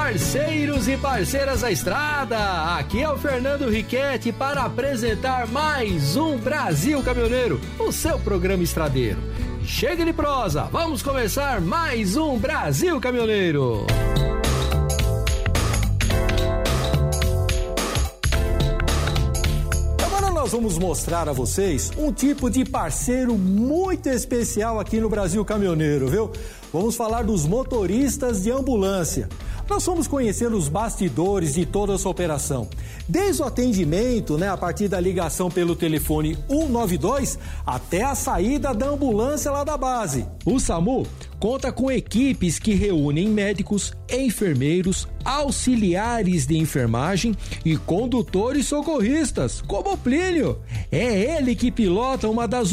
Parceiros e parceiras da estrada, aqui é o Fernando Riquetti para apresentar mais um Brasil Caminhoneiro, o seu programa estradeiro. Chega de prosa, vamos começar mais um Brasil Caminhoneiro. Agora nós vamos mostrar a vocês um tipo de parceiro muito especial aqui no Brasil Caminhoneiro, viu? Vamos falar dos motoristas de ambulância. Nós vamos conhecer os bastidores de toda essa operação. Desde o atendimento, a partir da ligação pelo telefone 192, até a saída da ambulância lá da base. O SAMU conta com equipes que reúnem médicos, enfermeiros, auxiliares de enfermagem e condutores socorristas, como o Plínio. É ele que pilota uma das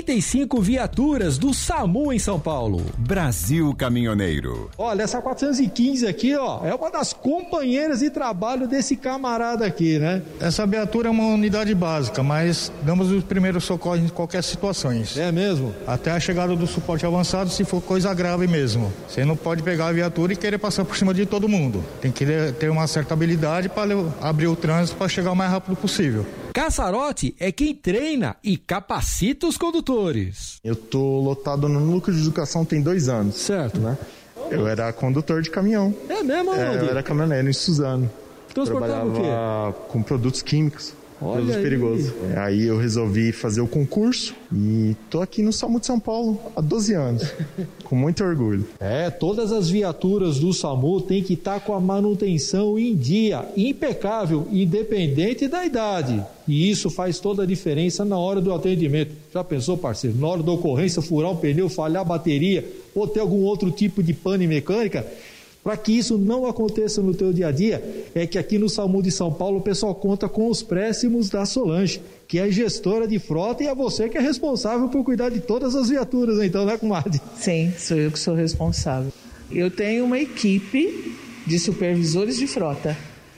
85 viaturas do SAMU em São Paulo. Brasil Caminhoneiro. Olha, essa 415 aqui, é uma das companheiras de trabalho desse camarada aqui, né? Essa viatura é uma unidade básica, mas damos os primeiros socorros em qualquer situação. É mesmo? Até a chegada do suporte avançado, se for coisa grave mesmo. Você não pode pegar a viatura e querer passar por cima de todo mundo. Tem que ter uma certa habilidade para abrir o trânsito para chegar o mais rápido possível. Caçarote é quem treina e capacita os condutores. Eu tô lotado no núcleo de educação tem 2 anos. Certo. Né? Eu era condutor de caminhão. É mesmo, onde? Eu era caminhoneiro em Suzano. Transportava o quê? Trabalhava com produtos químicos. Olha aí. Perigosos. Aí eu resolvi fazer o concurso e tô aqui no SAMU de São Paulo há 12 anos, com muito orgulho. Todas as viaturas do SAMU tem que estar com a manutenção em dia, impecável, independente da idade. E isso faz toda a diferença na hora do atendimento. Já pensou, parceiro? Na hora da ocorrência, furar um pneu, falhar a bateria ou ter algum outro tipo de pane mecânica? Para que isso não aconteça no teu dia a dia, é que aqui no SAMU de São Paulo o pessoal conta com os préstimos da Solange, que é gestora de frota, e é você que é responsável por cuidar de todas as viaturas, então, né, comadre? Sim, sou eu que sou responsável. Eu tenho uma equipe de supervisores de frota,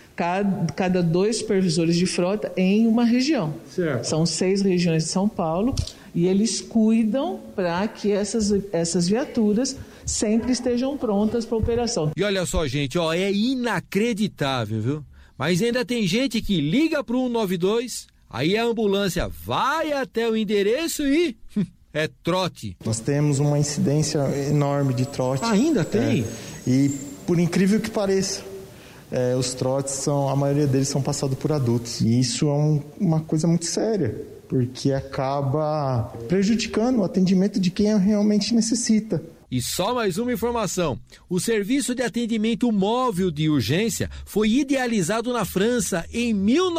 cada 2 supervisores de frota em uma região. Certo. São 6 regiões de São Paulo e eles cuidam para que essas viaturas sempre estejam prontas para operação. E olha só, gente, é inacreditável, viu? Mas ainda tem gente que liga pro 192, aí a ambulância vai até o endereço e é trote. Nós temos uma incidência enorme de trote. Ainda tem? E por incrível que pareça, os trotes a maioria deles são passados por adultos. E isso é uma coisa muito séria, porque acaba prejudicando o atendimento de quem realmente necessita. E só mais uma informação, o serviço de atendimento móvel de urgência foi idealizado na França em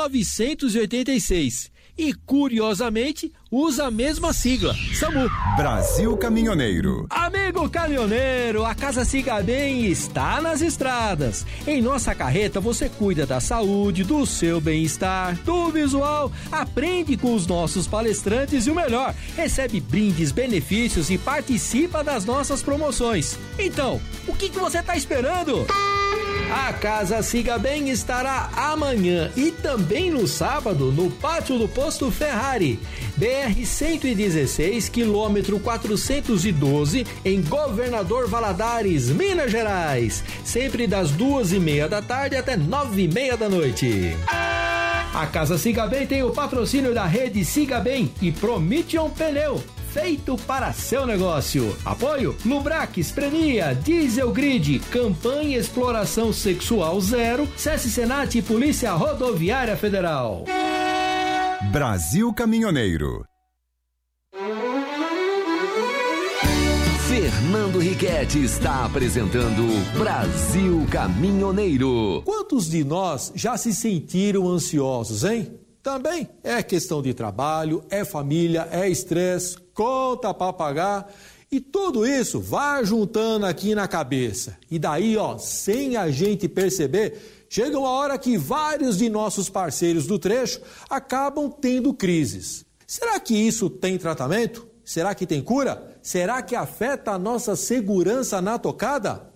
1986 e, curiosamente, usa a mesma sigla, SAMU. Brasil Caminhoneiro. Amigo caminhoneiro, a Casa Siga Bem está nas estradas. Em nossa carreta você cuida da saúde, do seu bem-estar, do visual, aprende com os nossos palestrantes e o melhor, recebe brindes, benefícios e participa das nossas promoções. Então, o que você está esperando? A Casa Siga Bem estará amanhã e também no sábado no pátio do Posto Ferrari, BR-116, quilômetro 412, em Governador Valadares, Minas Gerais, sempre das 2:30 da tarde até 9:30 da noite. A Casa Siga Bem tem o patrocínio da rede Siga Bem e Prometion Pneu, feito para seu negócio. Apoio Lubrax, Prenia, Diesel Grid, Campanha Exploração Sexual Zero, SESC Senat e Polícia Rodoviária Federal. Brasil Caminhoneiro. Fernando Riquetti está apresentando Brasil Caminhoneiro. Quantos de nós já se sentiram ansiosos, hein? Também é questão de trabalho, é família, é estresse, conta para pagar e tudo isso vai juntando aqui na cabeça. E daí, sem a gente perceber, chega uma hora que vários de nossos parceiros do trecho acabam tendo crises. Será que isso tem tratamento? Será que tem cura? Será que afeta a nossa segurança na tocada?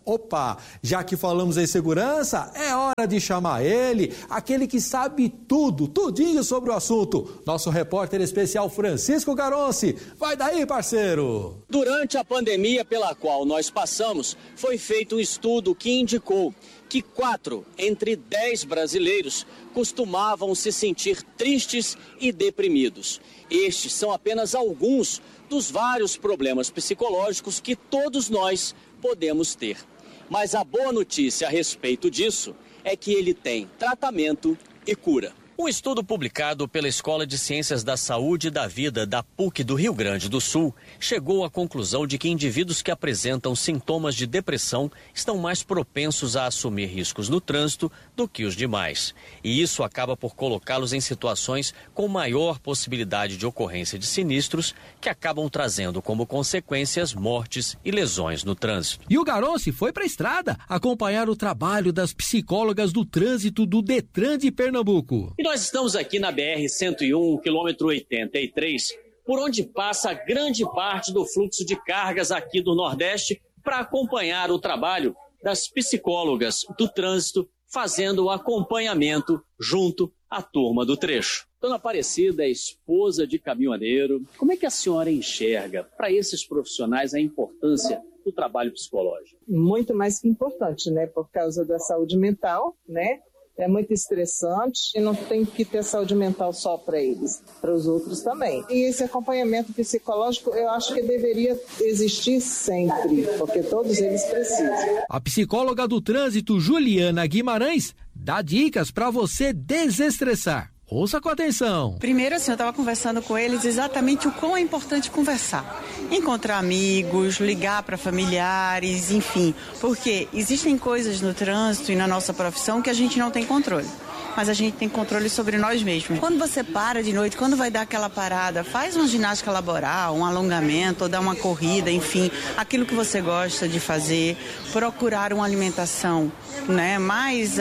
Opa, já que falamos em segurança, é hora de chamar ele, aquele que sabe tudo, tudinho sobre o assunto. Nosso repórter especial Francisco Garonci. Vai daí, parceiro! Durante a pandemia pela qual nós passamos, foi feito um estudo que indicou que 4 entre 10 brasileiros costumavam se sentir tristes e deprimidos. Estes são apenas alguns dos vários problemas psicológicos que todos nós podemos ter. Mas a boa notícia a respeito disso é que ele tem tratamento e cura. Um estudo publicado pela Escola de Ciências da Saúde e da Vida da PUC do Rio Grande do Sul chegou à conclusão de que indivíduos que apresentam sintomas de depressão estão mais propensos a assumir riscos no trânsito do que os demais. E isso acaba por colocá-los em situações com maior possibilidade de ocorrência de sinistros que acabam trazendo como consequências mortes e lesões no trânsito. E o Garonci foi para a estrada acompanhar o trabalho das psicólogas do trânsito do Detran de Pernambuco. Nós estamos aqui na BR-101, quilômetro 83, por onde passa grande parte do fluxo de cargas aqui do Nordeste, para acompanhar o trabalho das psicólogas do trânsito, fazendo o acompanhamento junto à turma do trecho. Dona Aparecida é esposa de caminhoneiro. Como é que a senhora enxerga para esses profissionais a importância do trabalho psicológico? Muito mais que importante, né? Por causa da saúde mental, né? É muito estressante e não tem que ter saúde mental só para eles, para os outros também. E esse acompanhamento psicológico eu acho que deveria existir sempre, porque todos eles precisam. A psicóloga do trânsito, Juliana Guimarães, dá dicas para você desestressar. Ouça com atenção. Primeiro, assim, eu estava conversando com eles exatamente o quão é importante conversar. Encontrar amigos, ligar para familiares, enfim. Porque existem coisas no trânsito e na nossa profissão que a gente não tem controle. Mas a gente tem controle sobre nós mesmos. Quando você para de noite, quando vai dar aquela parada, faz uma ginástica laboral, um alongamento, ou dá uma corrida, enfim, aquilo que você gosta de fazer, procurar uma alimentação, né, mais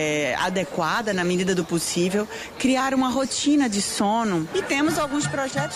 adequada na medida do possível, criar uma rotina de sono. E temos alguns projetos